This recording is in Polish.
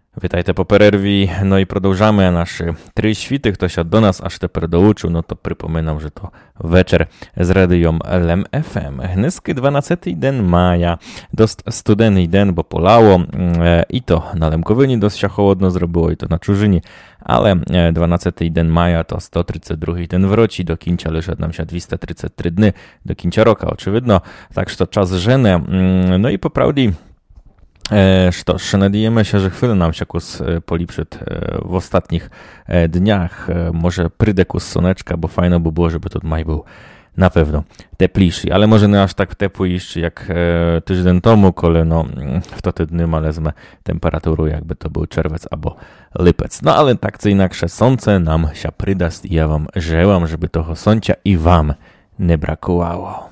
Witajte po перерві, no i продовжаємо наші три світи. Хтось до нас аж тепер долучив, no to припоминам, що то вечір з радієм LEM FM. Гнизки 12-й день мая, dost studeний день, бо полало, і то на Лемковині dost ще холодно зробило, і то на чужині, але 12-й день мая to 132-й день w roці, do кінця лише нам ще 233 dni do кінця року, очевидно, так що час жене, no i po prawdzie Що ж, надіємося, що хвилина нам якось поліпшить в ostatnich dniach. Może przyjdzie kus сонечка, bo fajno by było, żeby тут maj był na pewno teplejszy. Ale może nie aż tak ciepły jeszcze jak tydzień temu, kole no w te dni malezmy temperaturę, jakby to był czerwiec albo lipec. No ale tak czy inaczej, słońce nam się przyda i ja wam żełam, żeby toho słońca i wam nie brakowało.